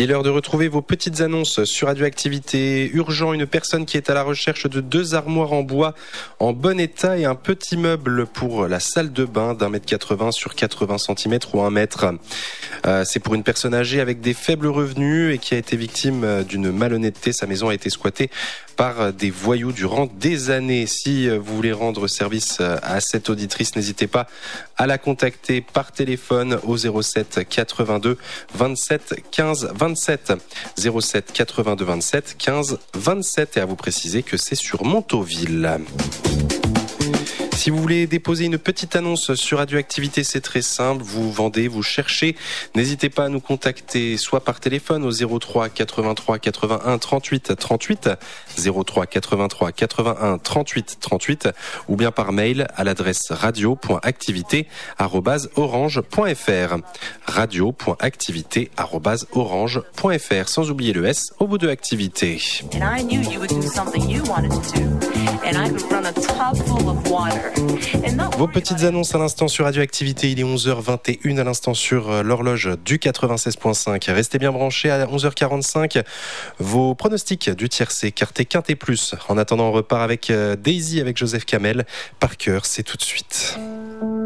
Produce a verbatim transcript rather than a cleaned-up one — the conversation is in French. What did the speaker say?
Il est l'heure de retrouver vos petites annonces sur Radioactivité. Urgent, une personne qui est à la recherche de deux armoires en bois en bon état et un petit meuble pour la salle de bain d'un mètre quatre-vingts sur quatre-vingts centimètres ou un mètre. Euh, c'est pour une personne âgée avec des faibles revenus et qui a été victime d'une malhonnêteté. Sa maison a été squattée par des voyous durant des années. Si vous voulez rendre service à cette auditrice, n'hésitez pas à la contacter par téléphone au zéro sept quatre-vingt-deux vingt-sept quinze vingt-sept. zéro sept quatre-vingt-deux vingt-sept quinze vingt-sept et à vous préciser que c'est sur Montauville. Si vous voulez déposer une petite annonce sur Radioactivité, c'est très simple. Vous vendez, vous cherchez. N'hésitez pas à nous contacter soit par téléphone au zéro trois quatre-vingt-trois quatre-vingt-un trente-huit trente-huit, zéro trois quatre-vingt-trois quatre-vingt-un trente-huit trente-huit, ou bien par mail à l'adresse radio point activité arobase orange point f r. radio point activité arobase orange point f r, sans oublier le S au bout de activité. And I knew you would do something you wanted to do. And I could run a tub full of water. Vos petites annonces à l'instant sur Radioactivité, il est onze heures vingt et une à l'instant sur l'horloge du quatre-vingt-seize point cinq. Restez bien branchés à onze heures quarante-cinq. Vos pronostics du tiercé, quarté, quinté plus. En attendant, on repart avec Daisy avec Joseph Kamel. Par cœur, c'est tout de suite.